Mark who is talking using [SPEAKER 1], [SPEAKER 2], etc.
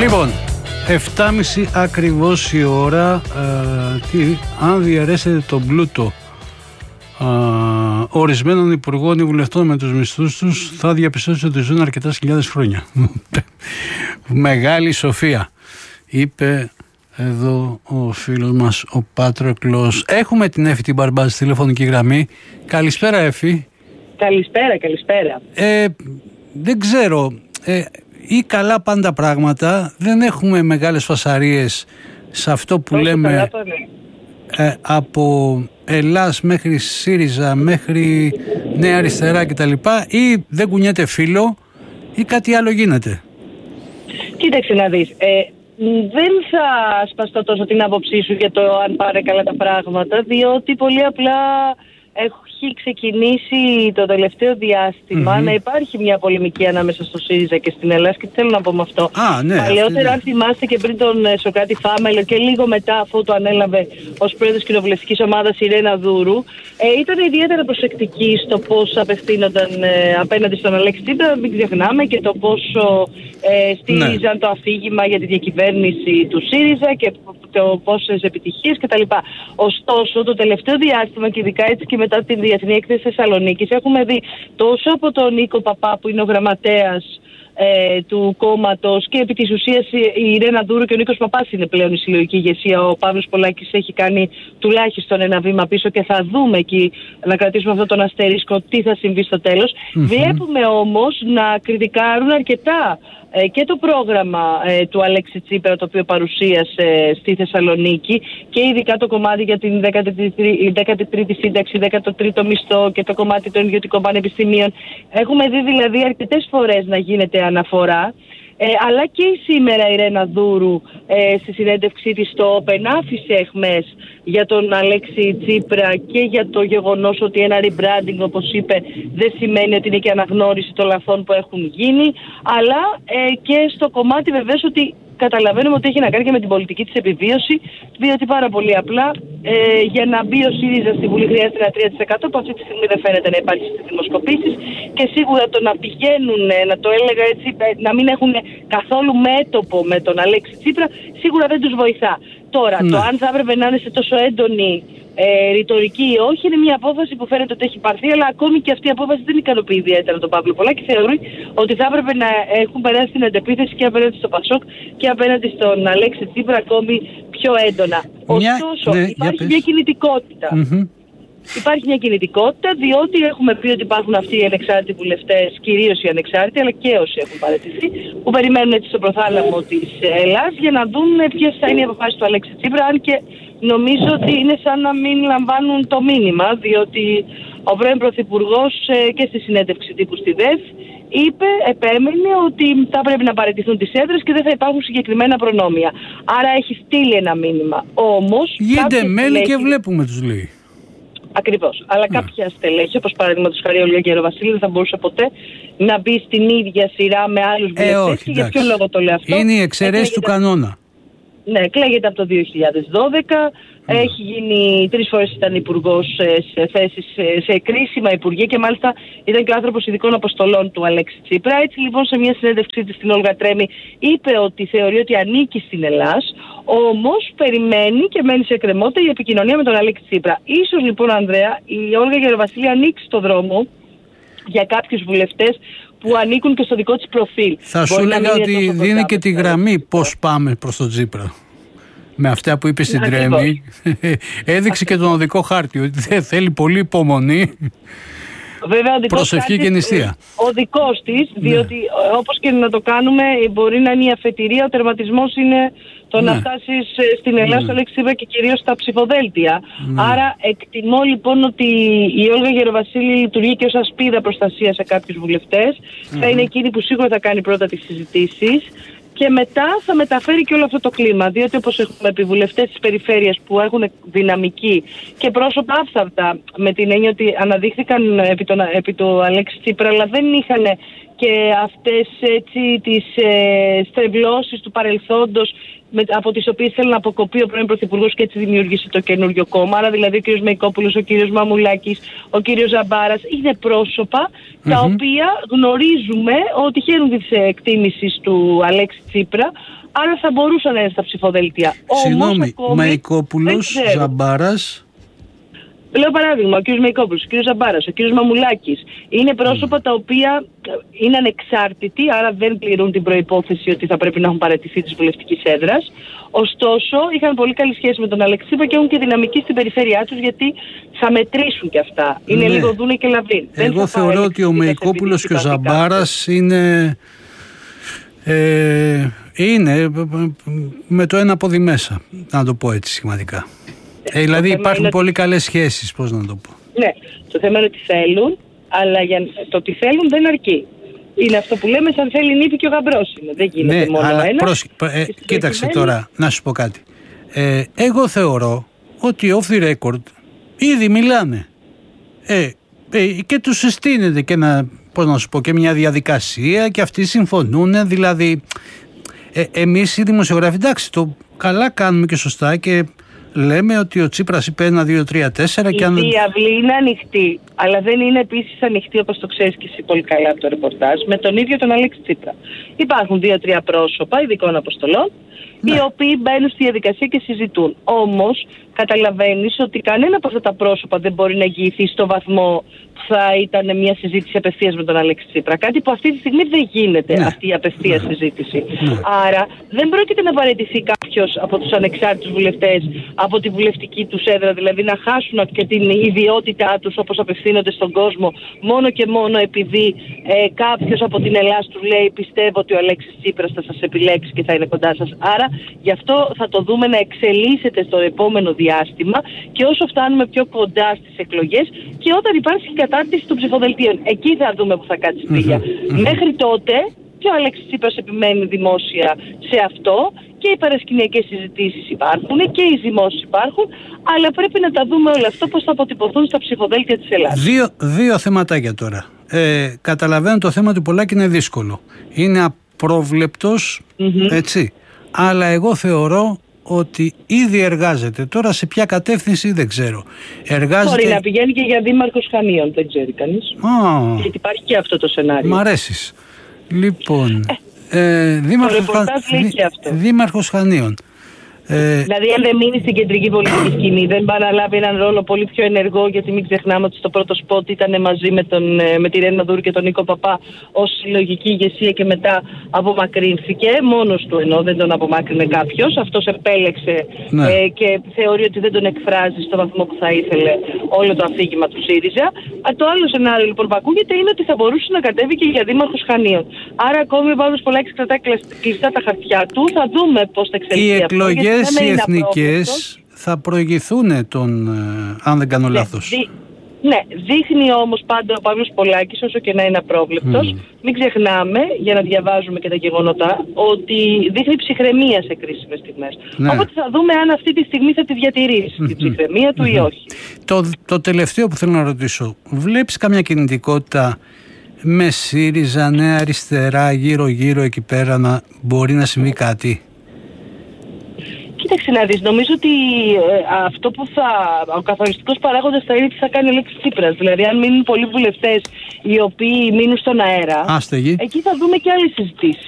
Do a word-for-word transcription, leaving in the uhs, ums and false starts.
[SPEAKER 1] Λοιπόν, εφτά και μισή ακριβώς η ώρα. Ε, τι, αν διαρρέσετε τον πλούτο ε, ορισμένων υπουργών ή βουλευτών με τους μισθούς τους, θα διαπιστώσετε ότι ζουν αρκετά χιλιάδες χρόνια. Μεγάλη σοφία, είπε εδώ ο φίλος μας ο Πάτροκλος. Έχουμε την Έφη την Μπαρμπάζ στη τηλεφωνική γραμμή. Καλησπέρα, Έφη.
[SPEAKER 2] Καλησπέρα, καλησπέρα.
[SPEAKER 1] Ε, δεν ξέρω, ε, ή καλά πάντα πράγματα, δεν έχουμε μεγάλες φασαρίες σε αυτό που Όσο λέμε ε, από Ελλάς μέχρι ΣΥΡΙΖΑ μέχρι Νέα Αριστερά κτλ, ή δεν κουνιέται φύλλο ή κάτι άλλο γίνεται.
[SPEAKER 2] Κοίταξε να δεις, ε, δεν θα σπαστώ τόσο την άποψή σου για το αν πάρε καλά τα πράγματα, διότι πολύ απλά έχει ξεκινήσει το τελευταίο διάστημα mm-hmm. να υπάρχει μια πολεμική ανάμεσα στο ΣΥΡΙΖΑ και στην Ελλάδα, και τι θέλω να πω με αυτό.
[SPEAKER 1] Ah, ναι,
[SPEAKER 2] Παλαιότερα, αν θυμάστε, και πριν τον Σωκράτη Φάμελο και λίγο μετά, αφού το ανέλαβε ως πρόεδρος κοινοβουλευτικής ομάδας η Ρένα Δούρου, ε, ήταν ιδιαίτερα προσεκτική στο πώς απευθύνονταν ε, απέναντι στον Αλέξη Τσίπρα, μην ξεχνάμε, και το πόσο ε, στήριζαν ναι. το αφήγημα για τη διακυβέρνηση του ΣΥΡΙΖΑ και το πόσες επιτυχίες κτλ. Ωστόσο, το τελευταίο διάστημα, και ειδικά έτσι και μετά την Διεθνή Έκθεση Θεσσαλονίκης, έχουμε δει τόσο από τον Νίκο Παπά, που είναι ο γραμματέας ε, του κόμματος, και επί της ουσίας η Ρένα Δούρου και ο Νίκος Παπάς είναι πλέον η συλλογική ηγεσία. Ο Παύλος Πολάκης έχει κάνει τουλάχιστον ένα βήμα πίσω και θα δούμε εκεί, να κρατήσουμε αυτό τον αστερίσκο, τι θα συμβεί στο τέλος. Mm-hmm. Βλέπουμε όμως να κριτικάρουν αρκετά ε, και το πρόγραμμα ε, του Αλέξη Τσίπρα, το οποίο παρουσίασε στη Θεσσαλονίκη, και ειδικά το κομμάτι για την δέκατη τρίτη σύνταξη, δέκατο τρίτο μισθό και το κομμάτι των ιδιωτικών πανεπιστημίων. Έχουμε δει δηλαδή αρκετές φορές να γίνεται αναφορά. Ε, αλλά και σήμερα η Ρένα Δούρου ε, στη συνέντευξή της στο Open άφησε εχμές για τον Αλέξη Τσίπρα και για το γεγονός ότι ένα rebranding, όπως είπε, δεν σημαίνει ότι είναι και αναγνώριση των λαθών που έχουν γίνει, αλλά ε, και στο κομμάτι βεβαίως ότι καταλαβαίνουμε ότι έχει να κάνει και με την πολιτική της επιβίωση, διότι πάρα πολύ απλά ε, για να μπει ο ΣΥΡΙΖΑ στη Βουλή χρειάζεται ένα τρία τοις εκατό που αυτή τη στιγμή δεν φαίνεται να υπάρχει στις δημοσκοπήσεις, και σίγουρα το να πηγαίνουν, να το έλεγα έτσι, να μην έχουν καθόλου μέτωπο με τον Αλέξη Τσίπρα, σίγουρα δεν τους βοηθά. Τώρα, ναι. το αν θα έπρεπε να είναι σε τόσο έντονη Ε, ρητορική ή όχι, είναι μια απόφαση που φαίνεται ότι έχει πάρθει, αλλά ακόμη και αυτή η απόφαση δεν ικανοποιεί ιδιαίτερα τον Παύλο Πολάκη. Θεωρεί ότι θα έπρεπε να έχουν περάσει την αντεπίθεση και απέναντι στο Πασόκ και απέναντι στον Αλέξη Τσίπρα ακόμη πιο έντονα. Μια... Ωστόσο, ναι, υπάρχει μια κινητικότητα. Mm-hmm. Υπάρχει μια κινητικότητα, διότι έχουμε πει ότι υπάρχουν αυτοί οι ανεξάρτητοι βουλευτές, κυρίως οι ανεξάρτητοι, αλλά και όσοι έχουν παραιτηθεί, που περιμένουν έτσι στο προθάλαμο της Ελλάδας για να δουν ποιες θα είναι οι αποφάσεις του Αλέξη Τσίπρα, αν και νομίζω ότι είναι σαν να μην λαμβάνουν το μήνυμα, διότι ο πρώην Πρωθυπουργός ε, και στη συνέντευξη τύπου στη ΔΕΘ είπε, επέμενε ότι θα πρέπει να παραιτηθούν τις έδρες και δεν θα υπάρχουν συγκεκριμένα προνόμια. Άρα έχει στείλει ένα μήνυμα. Όμως,
[SPEAKER 1] γίνεται μέλη και βλέπουμε, τους λέει.
[SPEAKER 2] Ακριβώς. Αλλά yeah. κάποια στελέχη, όπως παραδείγματος χάρη ο Ηλία Γεροβασίλη, δεν θα μπορούσε ποτέ να μπει στην ίδια σειρά με άλλους βουλευτές. Ε, όχι, και για ποιο λόγο το λέω αυτό?
[SPEAKER 1] Είναι η εξαιρέση του κανόνα.
[SPEAKER 2] Ναι, εκλέγεται από το δύο χιλιάδες δώδεκα. Mm. Έχει γίνει τρεις φορές, ήταν υπουργός σε θέσεις, σε κρίσιμα υπουργεία, και μάλιστα ήταν και ο άνθρωπος ειδικών αποστολών του Αλέξη Τσίπρα. Έτσι λοιπόν, σε μια συνέντευξή της στην Όλγα Τρέμι, είπε ότι θεωρεί ότι ανήκει στην Ελλάς, όμως περιμένει και μένει σε εκκρεμότητα η επικοινωνία με τον Αλέξη Τσίπρα. Ίσως λοιπόν, Ανδρέα, η Όλγα Γεροβασίλη ανοίξει το δρόμο για κάποιους βουλευτές που ανήκουν και στο δικό της προφίλ.
[SPEAKER 1] Θα σου έλεγα ότι δίνει και τη γραμμή πώς πάμε προς τον Τσίπρα. Με αυτά που είπε στην Τρέμη, έδειξε και τον οδικό χάρτη, ότι δεν θέλει πολύ υπομονή,
[SPEAKER 2] βέβαια,
[SPEAKER 1] προσευχή και νηστεία.
[SPEAKER 2] Ο δικός της, διότι ναι. όπως και να το κάνουμε, μπορεί να είναι η αφετηρία, ο τερματισμός είναι το ναι. να φτάσεις στην Ελλάδα, στο Αλέξη Τσίπρα, και κυρίως στα ψηφοδέλτια. Ναι. Άρα εκτιμώ λοιπόν ότι η Όλγα Γεροβασίλη λειτουργεί και ως ασπίδα προστασία σε κάποιους βουλευτές. Mm-hmm. Θα είναι εκείνη που σίγουρα θα κάνει πρώτα τις συζητήσεις. Και μετά θα μεταφέρει και όλο αυτό το κλίμα, διότι όπως έχουμε επιβουλευτές της περιφέρειας που έχουν δυναμική και πρόσωπα άφθαρτα, με την έννοια ότι αναδείχθηκαν επί, τον, επί του Αλέξη Τσίπρα, αλλά δεν είχαν και αυτές έτσι τις ε, στρεβλώσεις του παρελθόντος με, από τις οποίες θέλει να αποκοπεί ο πρώην Πρωθυπουργός και έτσι δημιούργησε το καινούριο κόμμα. Άρα δηλαδή ο κύριος Μεϊκόπουλος, ο κύριος Μαμουλάκης, ο κύριος Ζαμπάρας είναι πρόσωπα mm-hmm. τα οποία γνωρίζουμε ότι χαίρουν της εκτίμησης του Αλέξη Τσίπρα, άρα θα μπορούσαν να είναι στα ψηφοδέλτια.
[SPEAKER 1] Συγγνώμη, Μεϊκόπουλος, Ζαμπάρας...
[SPEAKER 2] Λέω παράδειγμα, ο κύριος Μεϊκόπουλος, ο κύριος Ζαμπάρας, ο κύριος Μαμουλάκης είναι πρόσωπα mm. τα οποία είναι ανεξάρτητοι, άρα δεν πληρούν την προϋπόθεση ότι θα πρέπει να έχουν παραιτηθεί της βουλευτικής έδρας. Ωστόσο, είχαν πολύ καλή σχέση με τον Αλέξη Τσίπρα και έχουν και δυναμική στην περιφέρειά τους, γιατί θα μετρήσουν και αυτά. Είναι ναι. λίγο δούνε και λαβίν.
[SPEAKER 1] Εγώ θεωρώ ότι ο Μεϊκόπουλος και ο Ζαμπάρας είναι... Ε, είναι με το ένα πόδι μέσα, να το πω έτσι σχηματικά. Ε, δηλαδή υπάρχουν πολύ ότι... καλές σχέσεις, πώς να το πω.
[SPEAKER 2] Ναι, το θέμα είναι ότι θέλουν, αλλά για το ότι θέλουν δεν αρκεί. Είναι αυτό που λέμε, σαν θέλει νύφη και ο γαμπρός είναι. Δεν γίνεται ναι, μόνο
[SPEAKER 1] αλλά
[SPEAKER 2] ένα.
[SPEAKER 1] Πρόσ... Ε, κοίταξε τώρα, να σου πω κάτι. Ε, εγώ θεωρώ ότι off the record ήδη μιλάνε. Ε, ε, και τους συστήνεται και, ένα, πώς να σου πω, και μια διαδικασία και αυτοί συμφωνούν. Δηλαδή, ε, εμείς οι δημοσιογράφοι, εντάξει, το καλά κάνουμε και σωστά και... λέμε ότι ο Τσίπρας είπε ένα, δύο, τρία, τέσσερα
[SPEAKER 2] η
[SPEAKER 1] και αν...
[SPEAKER 2] Η διαβλή είναι ανοιχτή, αλλά δεν είναι επίσης ανοιχτή, όπως το ξέρεις και εσύ πολύ καλά από το ρεπορτάζ, με τον ίδιο τον Αλέξη Τσίπρα. Υπάρχουν δύο-τρία πρόσωπα ειδικών αποστολών, ναι. οι οποίοι μπαίνουν στη διαδικασία και συζητούν. Όμως, καταλαβαίνεις ότι κανένα από αυτά τα πρόσωπα δεν μπορεί να εγγυηθεί στο βαθμό που θα ήταν μια συζήτηση απευθείας με τον Αλέξη Τσίπρα. Κάτι που αυτή τη στιγμή δεν γίνεται, ναι. αυτή η απευθείας ναι. συζήτηση. Ναι. Άρα, δεν πρόκειται να παραιτηθεί κάποιος από τους ανεξάρτητους βουλευτές από τη βουλευτική τους έδρα, δηλαδή να χάσουν και την ιδιότητά τους όπως απευθύνονται στον κόσμο, μόνο και μόνο επειδή ε, κάποιος από την Ελλάδα τους λέει πιστεύω ότι ο Αλέξης Τσίπρας θα σας επιλέξει και θα είναι κοντά σας. Άρα, γι' αυτό θα το δούμε να εξελίσσεται στο επόμενο διάστημα και όσο φτάνουμε πιο κοντά στις εκλογές και όταν υπάρχει η κατάρτιση των ψηφοδελτίων. Εκεί θα δούμε που θα κάτσει σπίγια. Mm-hmm. Μέχρι τότε και ο Αλέξης Τσίπρας επιμένει δημόσια σε αυτό και οι παρασκηνιακές συζητήσεις υπάρχουν και οι ζυμώσεις υπάρχουν, αλλά πρέπει να τα δούμε όλα αυτά πώς θα αποτυπωθούν στα ψηφοδέλτια της Ελλάδας.
[SPEAKER 1] Δύο, δύο θεματάκια τώρα. Ε, καταλαβαίνω το θέμα του Πολάκη είναι δύσκολο. Είναι απρόβλεπτος, mm-hmm. έτσι. Αλλά εγώ θεωρώ ότι ήδη εργάζεται. Τώρα σε ποια κατεύθυνση δεν ξέρω. Εργάζεται... Μπορεί
[SPEAKER 2] να πηγαίνει και για δήμαρχος Χανίων, δεν ξέρει κανείς.
[SPEAKER 1] Oh.
[SPEAKER 2] Γιατί υπάρχει και αυτό το σενάριο.
[SPEAKER 1] Μ' αρέσεις. Λοιπόν, ε, δήμαρχος, Χα... Δή... δήμαρχος Χανίων. Ε...
[SPEAKER 2] Δηλαδή, αν δεν μείνει στην κεντρική πολιτική σκηνή, δεν πάει να λάβει έναν ρόλο πολύ πιο ενεργό, γιατί μην ξεχνάμε ότι στο πρώτο σποτ ήταν μαζί με, τον, με τη Ρένα Δούρου και τον Νίκο Παπά ως συλλογική ηγεσία και μετά απομακρύνθηκε. Μόνος του ενώ δεν τον απομάκρυνε κάποιος. Αυτός επέλεξε ναι. ε, και θεωρεί ότι δεν τον εκφράζει στο βαθμό που θα ήθελε όλο το αφήγημα του ΣΥΡΙΖΑ. Α, το άλλο σενάριο λοιπόν που ακούγεται είναι ότι θα μπορούσε να κατέβει και για δήμαρχος Χανίων. Άρα, ακόμη ο Παύλος Πολάκης κρατάει κλειστά τα χαρτιά του. Θα δούμε πώς θα εξελιχθεί αυτό.
[SPEAKER 1] Οι εθνικές θα προηγηθούν τον, ε, αν δεν κάνω
[SPEAKER 2] ναι,
[SPEAKER 1] λάθος.
[SPEAKER 2] Δι, ναι, δείχνει όμως πάντα ο Παύλος Πολάκης, όσο και να είναι απρόβλεπτος, mm. μην ξεχνάμε, για να διαβάζουμε και τα γεγονότα, ότι δείχνει ψυχραιμία σε κρίσιμες στιγμές. Ναι. Οπότε θα δούμε αν αυτή τη στιγμή θα τη διατηρήσει, mm-hmm. την ψυχραιμία του mm-hmm. ή όχι.
[SPEAKER 1] Το, το τελευταίο που θέλω να ρωτήσω, βλέπεις καμιά κινητικότητα με ΣΥΡΙΖΑ, Νέα Αριστερά, γύρω-γύρω εκεί πέρα να μπορεί να συμβεί κάτι?
[SPEAKER 2] Κοίταξε να δεις, νομίζω ότι ε, αυτό που θα, ο καθοριστικός παράγοντας θα είναι τι θα κάνει ο Αλέξης Τσίπρας. Δηλαδή, αν μείνουν πολλοί βουλευτές οι οποίοι μείνουν στον αέρα,
[SPEAKER 1] Άστεγη.
[SPEAKER 2] εκεί θα δούμε και άλλες συζητήσεις.